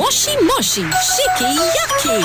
Moshi Moshi Shiki-Yaki.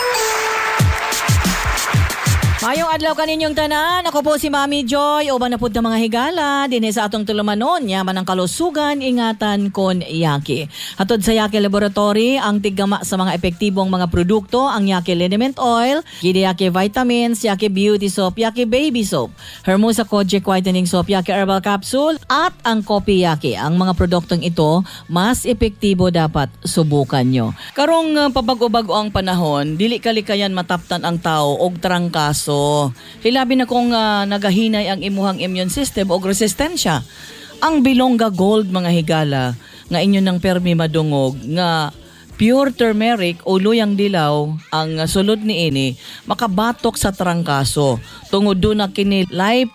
Mayong adlaw kaninyong tanan, ako po si Mami Joy, uban na pud ng mga higala, dinhi sa atong tulumanon, yaman ang kalusugan, ingatan kon Yaki. Hatod sa Yaki Laboratory, ang tiggama sa mga epektibong mga produkto, ang Yaki Liniment Oil, Yaki Vitamins, Yaki Beauty Soap, Yaki Baby Soap, Hermosa Kojic Whitening Soap, Yaki Herbal Capsule, at ang Kopi Yaki. Ang mga produktong ito, mas epektibo dapat subukan nyo. Karong pabago-bago ang panahon, dili kalikayan mataptan ang tao og trangkaso. Hilabi na kung nagahinay ang imuhang immune system o resistensya. Ang Bilongga Gold mga higala nga inyo ng permi madungog nga pure turmeric o luyang dilaw ang sulod ni ini makabatok sa trangkaso tungod doon na kini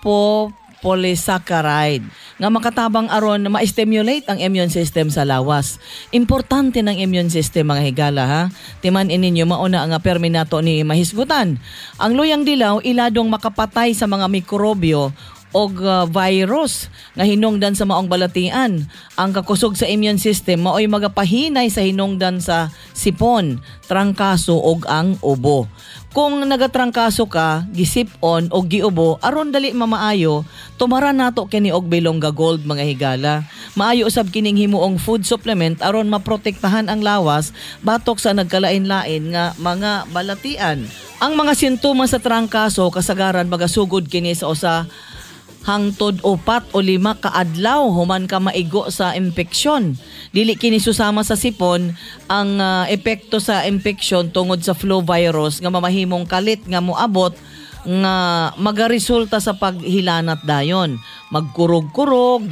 lipopolysaccharide nga makatabang aron na ma-stimulate ang immune system sa lawas. Importante ng immune system mga higala ha. Timan ininyo mauna nga perminato ni mahisgutan. Ang luyang dilaw iladong makapatay sa mga mikrobyo o virus nga hinungdan sa maong balatian. Ang kakusog sa immune system maoy magapahinay sa hinungdan sa sipon, trangkaso og ang ubo. Kung nagatrangkaso ka, gisipon o giubo, aron dali mamaayo, tumaran nato kini og Bilongga Gold mga higala. Maayo usab kining himuong food supplement aron maprotektahan ang lawas batok sa nagkalain-lain nga mga balatian. Ang mga sintomas sa trangkaso kasagaran magasugod kini sa usa hangtod 4 o 5 ka adlaw human ka maigo sa impeksyon. Dili kini susama sa sipon ang epekto sa impeksyon tungod sa flu virus nga mamahimong kalit nga moabot nga magaresulta sa paghilanat dayon. Magkurog-kurog,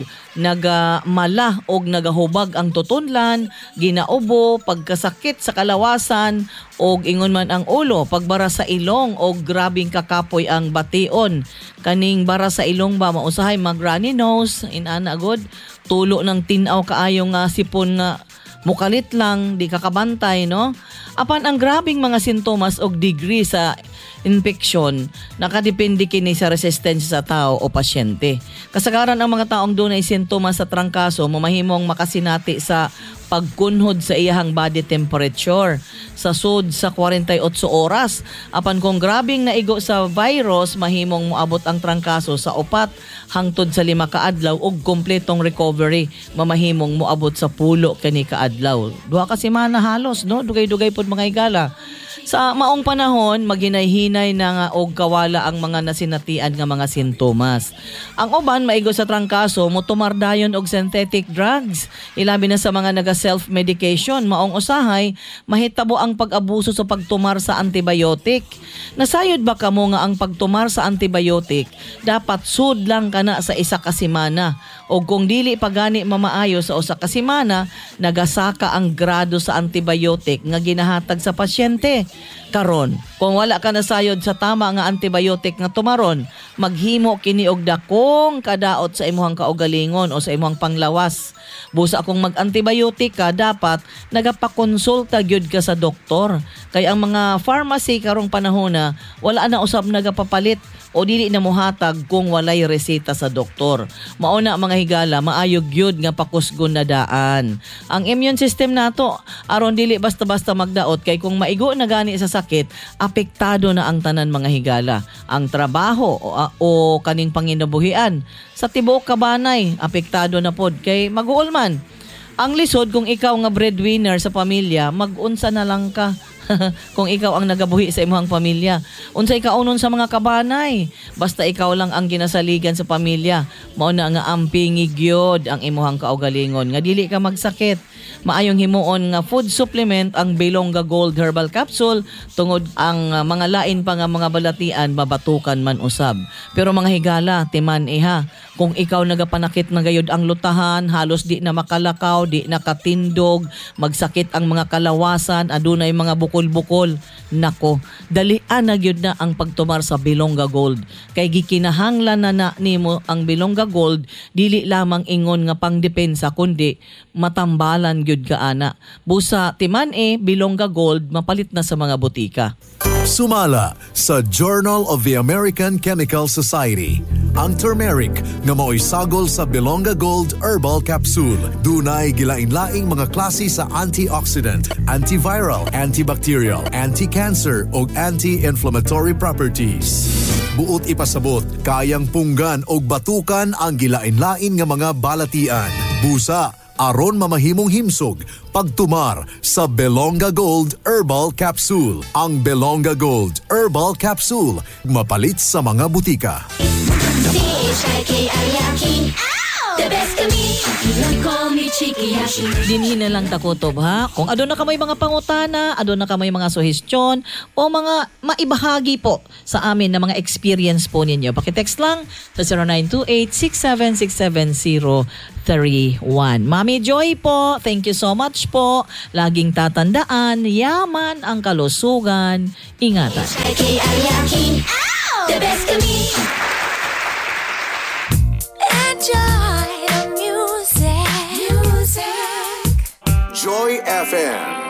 nagamala og nagahubag ang tutunlan, ginaubo, pagkasakit sa kalawasan og ingon man ang ulo, pagbara sa ilong og grabing kakapoy ang bation. Kaning bara sa ilong ba mausahay mag runny nose, inana god, tulo ng tinaw kaayo nga sipon nga mukalit lang, di kakabantay no. Apan ang grabing mga sintomas og degree sa infeksyon, nakadepende kini sa resistensya sa tao o pasyente. Kasagaran ang mga taong dunay sintomas sa trangkaso mamahimong makasinati sa pagkunhod sa iyahang body temperature sa sud sa 48 oras. Apan kung grabing naigo sa virus, mahimong moabot ang trangkaso sa 4 hangtod sa 5 kaadlaw ug kompletong recovery mamahimong moabot sa 10 kani kaadlaw. 2 ka semana halos no, dugay-dugay pud mga higala. Sa maong panahon, maginay-hinay na nga og kawala ang mga nasinatian nga mga sintomas. Ang uban maigo sa trangkaso motumar dayon og synthetic drugs. Ilabi na sa mga naga-self-medication, maong usahay mahitabo ang pag-abuso sa pagtumar sa antibiotic. Nasayod ba kamo nga ang pagtumar sa antibiotic dapat sud lang kana sa 1 ka semana? O kung dili pa gani mamaayo sa 1 ka semana, nagasaka ang grado sa antibiotic nga ginahatag sa pasyente. Karon, kung wala ka nasayod sa tama nga antibiotic nga tumaron, maghimo kini og dakong kadaot sa imuhang kaugalingon o sa imuhang panglawas. Busa kung mag-antibiotic ka, dapat nagapakonsulta gyud ka sa doktor. Kay ang mga pharmacy karong panahon na wala na usab nagapapalit o dili na mohatag kung walay reseta sa doktor. Mauna mga higala, maayog gyud nga pakusgon na daan. Ang immune system nato aron dili basta-basta magdaot kay kung maigo na gani sa sakit, apektado na ang tanan mga higala. Ang trabaho o kaning panginabuhian sa tibuok kabanay, apektado na pod kay mag-uol man. Ang lisod kung ikaw nga breadwinner sa pamilya, mag-unsa na lang ka. Kung ikaw ang nagabuhi sa imong pamilya, unsay kaunon sa mga kabanay, basta ikaw lang ang ginasaligan sa pamilya, mao na nga ampingig gyud ang imong kaugalingon nga dili ka magsakit. Maayong himuon nga food supplement ang Bilongga Gold Herbal Capsule tungod ang mga lain pa nga mga balatian mabatukan man usab. Pero mga higala, timan iha, kung ikaw nagapanakit na gayud ang lutahan, halos di na makalakaw, di nakatindog, magsakit ang mga kalawasan, adunay mga bukol-bukol, nako, dalian na gyud na ang pagtumar sa Bilongga Gold. Kay gikinahanglan na nimo ang Bilongga Gold, dili lamang ingon nga pangdepensa kundi matambalan gyud ka ana. Busa timan Bilongga Gold mapalit na sa mga butika. Sumala sa Journal of the American Chemical Society ang turmeric nga mao'y sagol sa Belonga Gold Herbal Capsule. Dunay gilain-laing mga klase sa antioxidant, antiviral, antibacterial, anti-cancer ug anti-inflammatory properties. Buot ipasabot, kayang punggan og batukan ang gilain-lain nga mga balatian. Busa aron mamahimong himsog pagtumar sa Belonga Gold Herbal Capsule. Ang Belonga Gold Herbal Capsule mapalit sa mga butika. The best to me, you call me Cheeky Yashi. Dinhin na lang takutob ha. Kung adon na kamay mga pangutana, adon na kamay mga suhestyon o mga maibahagi po sa amin na mga experience po ninyo. Pakitext lang sa 0928-6767031. Mami Joy po, thank you so much po. Laging tatandaan, yaman ang kalusugan. Ingatan. The best to me. Enjoy the music. Joy FM.